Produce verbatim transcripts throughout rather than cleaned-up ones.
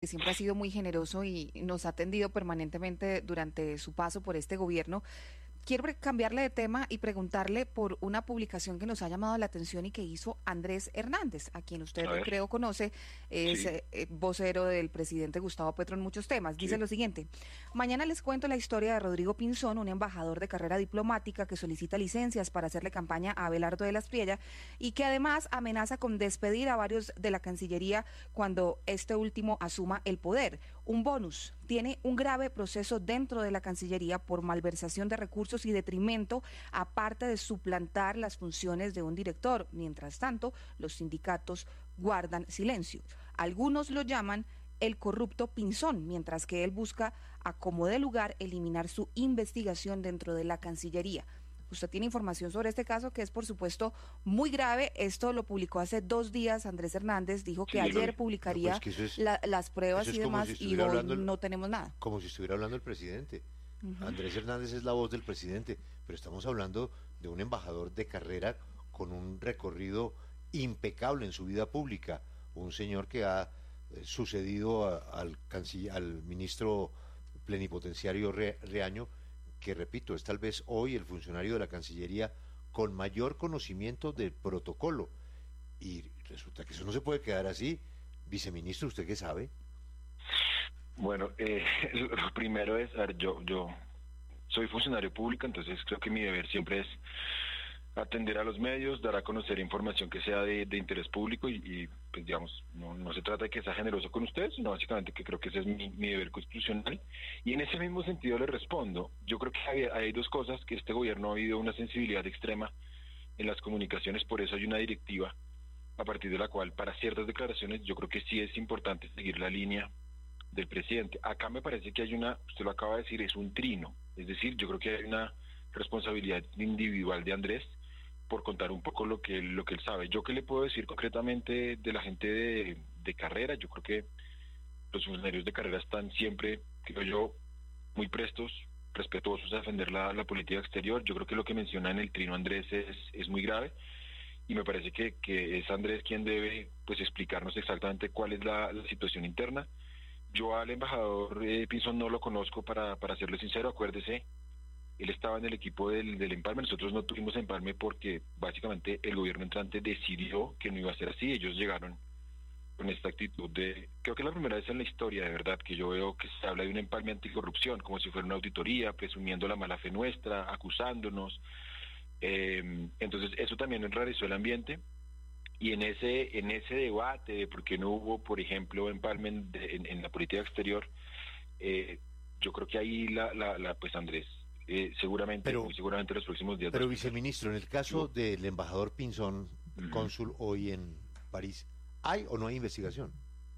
siempre ha sido muy generoso y nos ha atendido permanentemente durante su paso por este gobierno. Quiero cambiarle de tema y preguntarle por una publicación que nos ha llamado la atención y que hizo Andrés Hernández, a quien usted creo conoce, es sí. eh, vocero del presidente Gustavo Petro en muchos temas. Dice sí. lo siguiente: mañana les cuento la historia de Rodrigo Pinzón, un embajador de carrera diplomática que solicita licencias para hacerle campaña a Abelardo de la Espriella y que además amenaza con despedir a varios de la Cancillería cuando este último asuma el poder. Un bonus: tiene un grave proceso dentro de la Cancillería por malversación de recursos y detrimento, aparte de suplantar las funciones de un director. Mientras tanto, los sindicatos guardan silencio. Algunos lo llaman el corrupto Pinzón, mientras que él busca, a como de lugar, eliminar su investigación dentro de la Cancillería. Usted tiene información sobre este caso, que es, por supuesto, muy grave. Esto lo publicó hace dos días Andrés Hernández. Dijo que sí, ayer publicaría no, pues que es, la, las pruebas y demás, si y hoy el, no tenemos nada. Como si estuviera hablando el presidente. Uh-huh. Andrés Hernández es la voz del presidente, pero estamos hablando de un embajador de carrera con un recorrido impecable en su vida pública. Un señor que ha eh, sucedido a, al, canciller, al ministro plenipotenciario Re, Reaño, que repito, es tal vez hoy el funcionario de la Cancillería con mayor conocimiento del protocolo, y resulta que eso no se puede quedar así. Viceministro, ¿usted qué sabe? Bueno, eh, lo primero es, a ver, yo, yo soy funcionario público, entonces creo que mi deber siempre es atender a los medios, dar a conocer información que sea de, de interés público y, y pues digamos, no, no se trata de que sea generoso con ustedes, sino básicamente que creo que ese es mi, mi deber constitucional. Y en ese mismo sentido le respondo, yo creo que hay, hay dos cosas, que este gobierno ha habido una sensibilidad extrema en las comunicaciones, por eso hay una directiva a partir de la cual para ciertas declaraciones yo creo que sí es importante seguir la línea del presidente. Acá me parece que hay una, usted lo acaba de decir, es un trino, es decir, yo creo que hay una responsabilidad individual de Andrés por contar un poco lo que, lo que él sabe. Yo qué le puedo decir concretamente de la gente de, de carrera. Yo creo que los funcionarios de carrera están siempre, creo yo, muy prestos, respetuosos a defender la, la política exterior. Yo creo que lo que menciona en el trino Andrés es, es muy grave y me parece que, que es Andrés quien debe pues explicarnos exactamente cuál es la, la situación interna. Yo al embajador eh, Pinzón no lo conozco, para, para serle sincero, acuérdese. Él estaba en el equipo del, del empalme, nosotros no tuvimos empalme porque básicamente el gobierno entrante decidió que no iba a ser así. Ellos llegaron con esta actitud de, creo que es la primera vez en la historia, de verdad, que yo veo que se habla de un empalme anticorrupción, como si fuera una auditoría, presumiendo la mala fe nuestra, acusándonos. Eh, entonces eso también enrareció el ambiente. Y en ese en ese debate de por qué no hubo, por ejemplo, empalme en, en, en la política exterior, eh, yo creo que ahí la, la, la pues Andrés, Eh, seguramente, pero, muy seguramente los próximos días. Pero viceministro, en el caso yo, del embajador Pinzón, uh-huh. cónsul hoy en París, ¿hay o no hay investigación?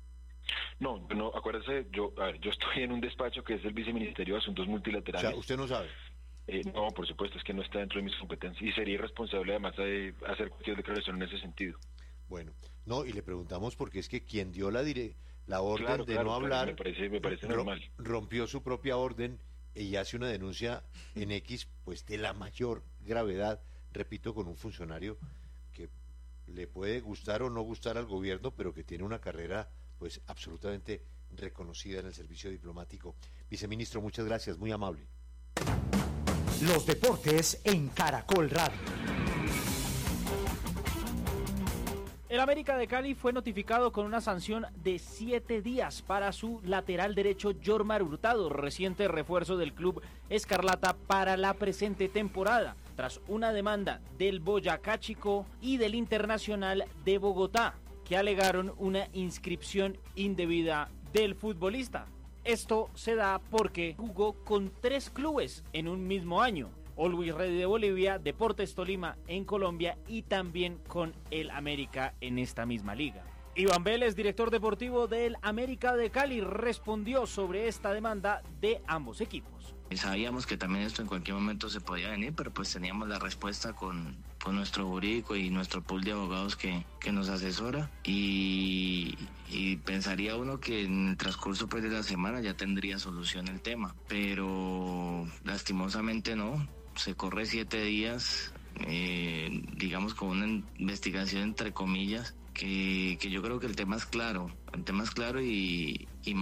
No, no, acuérdese, yo, a ver, yo estoy en un despacho que es el Viceministerio de Asuntos Multilaterales. O sea, ¿usted no sabe? Eh, no, por supuesto, es que no está dentro de mis competencias y sería irresponsable además de hacer cualquier declaración en ese sentido. Bueno, no, y le preguntamos porque es que quien dio la dire la orden claro, de claro, no claro, hablar, me parece, me parece ro normal. rompió su propia orden y hace una denuncia en X, pues de la mayor gravedad, repito, con un funcionario que le puede gustar o no gustar al gobierno, pero que tiene una carrera pues absolutamente reconocida en el servicio diplomático. Viceministro, muchas gracias, muy amable. Los deportes en Caracol Radio. El América de Cali fue notificado con una sanción de siete días para su lateral derecho Yormar Hurtado, reciente refuerzo del club Escarlata para la presente temporada, tras una demanda del Boyacá Chico y del Internacional de Bogotá, que alegaron una inscripción indebida del futbolista. Esto se da porque jugó con tres clubes en un mismo año: Always Ready de Bolivia, Deportes Tolima en Colombia y también con el América en esta misma liga. Iván Vélez, director deportivo del América de Cali, respondió sobre esta demanda de ambos equipos. Sabíamos que también esto en cualquier momento se podía venir, pero pues teníamos la respuesta con, con nuestro jurídico y nuestro pool de abogados que, que nos asesora, y, y pensaría uno que en el transcurso pues de la semana ya tendría solución el tema, pero lastimosamente no. Se corre siete días, eh, digamos, con una investigación entre comillas, que, que yo creo que el tema es claro, el tema es claro y, y